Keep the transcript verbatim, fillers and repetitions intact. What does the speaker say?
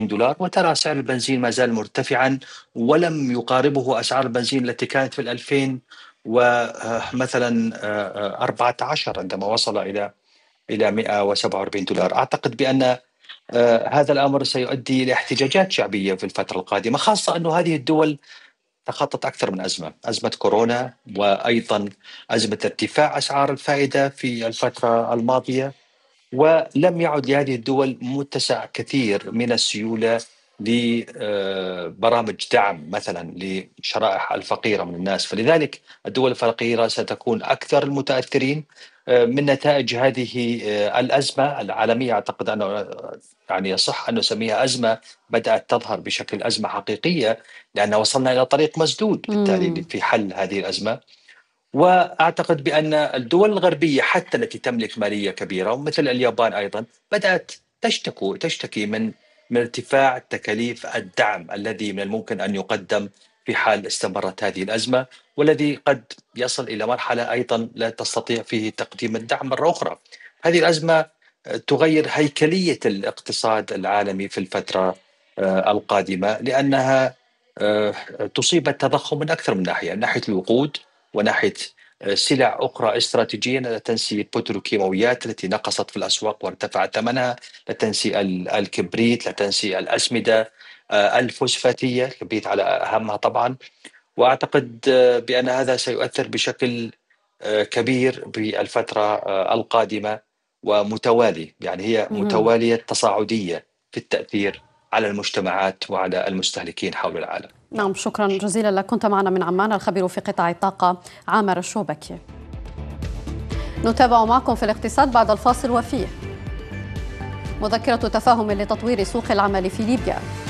دولار، وترى سعر البنزين ما زال مرتفعا ولم يقاربه أسعار البنزين التي كانت في الألفين ومثلا أربعة عشر عندما وصل إلى إلى مئة وسبعة وأربعين دولار. أعتقد بأن آه، هذا الأمر سيؤدي إلى احتجاجات شعبية في الفترة القادمة، خاصة أن هذه الدول تخطت أكثر من أزمة، أزمة كورونا وأيضا أزمة ارتفاع أسعار الفائدة في الفترة الماضية، ولم يعد لهذه الدول متسع كثير من السيولة لبرامج دعم مثلا لشرائح الفقيرة من الناس. فلذلك الدول الفقيرة ستكون أكثر المتأثرين آه، من نتائج هذه آه، الأزمة العالمية. أعتقد أنه يعني يصح أن نسميها أزمة بدأت تظهر بشكل أزمة حقيقية، لأن وصلنا إلى طريق مسدود بالتالي مم. في حل هذه الأزمة. وأعتقد بأن الدول الغربية حتى التي تملك مالية كبيرة ومثل اليابان أيضا بدأت تشتكو تشتكي من من ارتفاع تكاليف الدعم الذي من الممكن أن يقدم في حال استمرت هذه الأزمة، والذي قد يصل إلى مرحلة أيضا لا تستطيع فيه تقديم الدعم مرة أخرى. هذه الأزمة تغير هيكلية الاقتصاد العالمي في الفترة آه، القادمة، لأنها آه، تصيب التضخم من أكثر من ناحية، من ناحية الوقود وناحية آه، سلع أخرى استراتيجية. لا تنسي البتروكيماويات التي نقصت في الأسواق وارتفع ثمنها، لا تنسي ال- الكبريت، لا تنسي الأسمدة آه، الفوسفاتية، الكبريت على أهمها طبعا. وأعتقد آه، بأن هذا سيؤثر بشكل آه، كبير بالفترة آه، القادمة ومتوالي، يعني هي مهم. متوالية تصاعدية في التأثير على المجتمعات وعلى المستهلكين حول العالم. نعم. نعم، شكرا جزيلا لك. كنت معنا من عمان الخبير في قطاع الطاقة عامر الشوبكي. نتابع معكم في الاقتصاد بعد الفاصل، وفيه مذكرة تفاهم لتطوير سوق العمل في ليبيا.